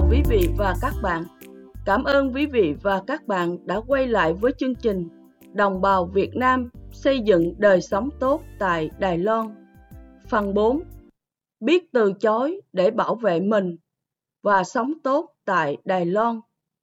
chào quý vị và các bạn. Cảm ơn quý vị và các bạn đã quay lại với chương trình Đồng bào Việt Nam xây dựng đời sống tốt tại Đài Loan. Phần 4. Biết từ chối để bảo vệ mình và sống tốt tại Đài Loan.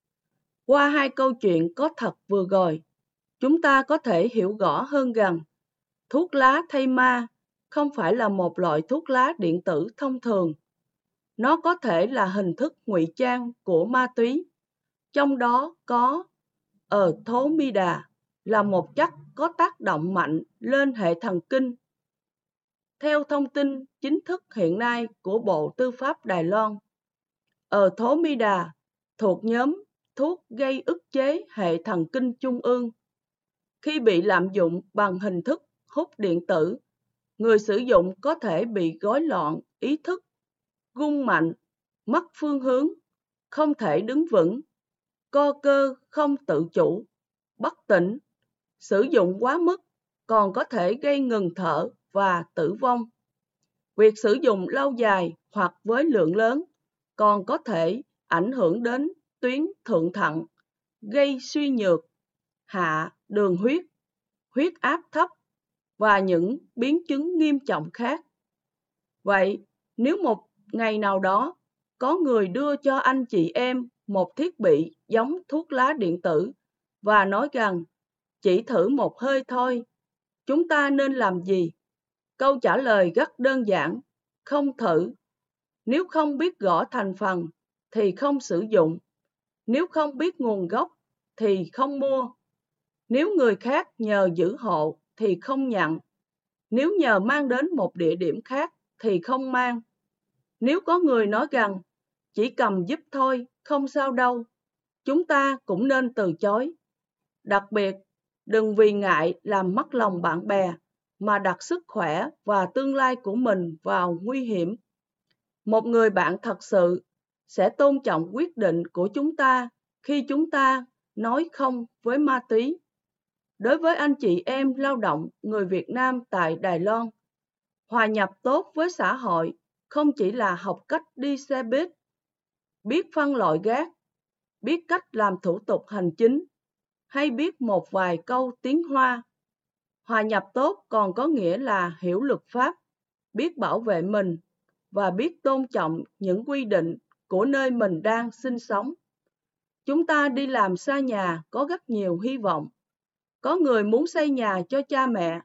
Qua hai câu chuyện có thật vừa rồi, chúng ta có thể hiểu rõ hơn rằng thuốc lá thay ma không phải là một loại thuốc lá điện tử thông thường. Nó có thể là hình thức ngụy trang của ma túy, trong đó có Ethomida là một chất có tác động mạnh lên hệ thần kinh. Theo thông tin chính thức hiện nay của Bộ Tư pháp Đài Loan, Ethomida thuộc nhóm thuốc gây ức chế hệ thần kinh trung ương. Khi bị lạm dụng bằng hình thức hút điện tử, người sử dụng có thể bị rối loạn ý thức, rung mạnh, mất phương hướng, không thể đứng vững, co cơ không tự chủ, bất tỉnh. Sử dụng quá mức còn có thể gây ngừng thở và tử vong. Việc sử dụng lâu dài hoặc với lượng lớn còn có thể ảnh hưởng đến tuyến thượng thận, gây suy nhược, hạ đường huyết áp thấp và những biến chứng nghiêm trọng khác. Vậy, nếu một ngày nào đó có người đưa cho anh chị em một thiết bị giống thuốc lá điện tử và nói rằng chỉ thử một hơi thôi, chúng ta nên làm gì? Câu trả lời rất đơn giản, không thử. Nếu không biết rõ thành phần thì không sử dụng. Nếu không biết nguồn gốc thì không mua. Nếu người khác nhờ giữ hộ thì không nhận. Nếu nhờ mang đến một địa điểm khác thì không mang. Nếu có người nói rằng chỉ cầm giúp thôi, không sao đâu, chúng ta cũng nên từ chối. Đặc biệt, đừng vì ngại làm mất lòng bạn bè mà đặt sức khỏe và tương lai của mình vào nguy hiểm. Một người bạn thật sự sẽ tôn trọng quyết định của chúng ta khi chúng ta nói không với ma túy. Đối với anh chị em lao động người Việt Nam tại Đài Loan, hòa nhập tốt với xã hội không chỉ là học cách đi xe buýt, biết phân loại rác, biết cách làm thủ tục hành chính, hay biết một vài câu tiếng Hoa. Hòa nhập tốt còn có nghĩa là hiểu luật pháp, biết bảo vệ mình và biết tôn trọng những quy định của nơi mình đang sinh sống. Chúng ta đi làm xa nhà có rất nhiều hy vọng. Có người muốn xây nhà cho cha mẹ,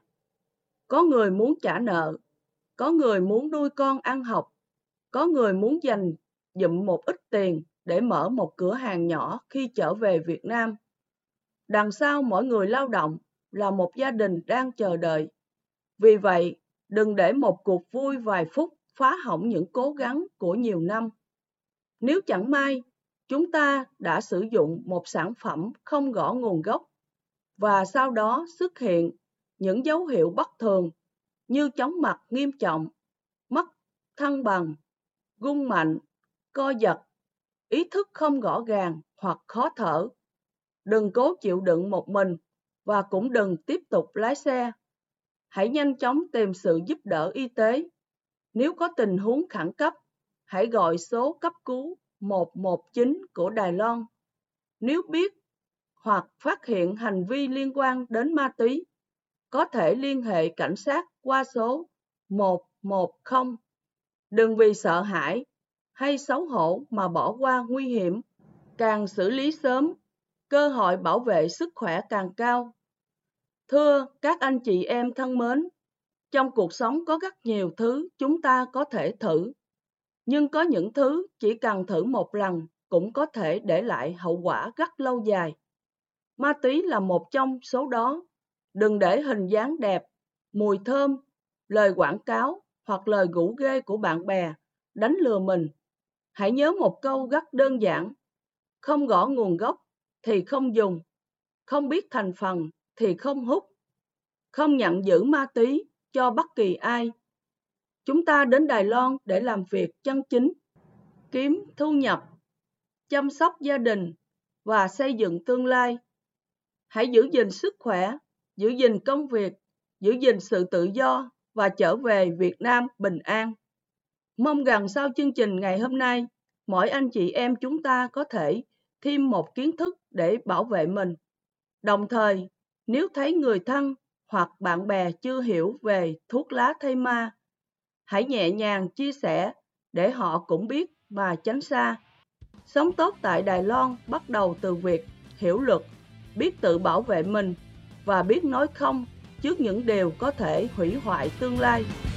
có người muốn trả nợ, có người muốn nuôi con ăn học, có người muốn dành dụm một ít tiền để mở một cửa hàng nhỏ khi trở về Việt Nam. Đằng sau mỗi người lao động là một gia đình đang chờ đợi. Vì vậy, đừng để một cuộc vui vài phút phá hỏng những cố gắng của nhiều năm. Nếu chẳng may, chúng ta đã sử dụng một sản phẩm không rõ nguồn gốc và sau đó xuất hiện những dấu hiệu bất thường như chóng mặt nghiêm trọng, mất thăng bằng, rung mạnh, co giật, ý thức không rõ ràng hoặc khó thở. Đừng cố chịu đựng một mình và cũng đừng tiếp tục lái xe. Hãy nhanh chóng tìm sự giúp đỡ y tế. Nếu có tình huống khẩn cấp, hãy gọi số cấp cứu 119 của Đài Loan. Nếu biết hoặc phát hiện hành vi liên quan đến ma túy, có thể liên hệ cảnh sát qua số 110. Đừng vì sợ hãi hay xấu hổ mà bỏ qua nguy hiểm. Càng xử lý sớm, cơ hội bảo vệ sức khỏe càng cao. Thưa các anh chị em thân mến, trong cuộc sống có rất nhiều thứ chúng ta có thể thử, nhưng có những thứ chỉ cần thử một lần cũng có thể để lại hậu quả rất lâu dài. Ma túy là một trong số đó. Đừng để hình dáng đẹp, mùi thơm, lời quảng cáo hoặc lời rủ rê của bạn bè đánh lừa mình. Hãy nhớ một câu rất đơn giản: không rõ nguồn gốc thì không dùng, không biết thành phần thì không hút, không nhận giữ ma túy cho bất kỳ ai. Chúng ta đến Đài Loan để làm việc chân chính, kiếm thu nhập, chăm sóc gia đình và xây dựng tương lai. Hãy giữ gìn sức khỏe, giữ gìn công việc, giữ gìn sự tự do và trở về Việt Nam bình an. Mong rằng sau chương trình ngày hôm nay, mỗi anh chị em chúng ta có thể thêm một kiến thức để bảo vệ mình. Đồng thời, nếu thấy người thân hoặc bạn bè chưa hiểu về thuốc lá thay ma, hãy nhẹ nhàng chia sẻ để họ cũng biết mà tránh xa. Sống tốt tại Đài Loan bắt đầu từ việc hiểu luật, biết tự bảo vệ mình và biết nói không trước những điều có thể hủy hoại tương lai.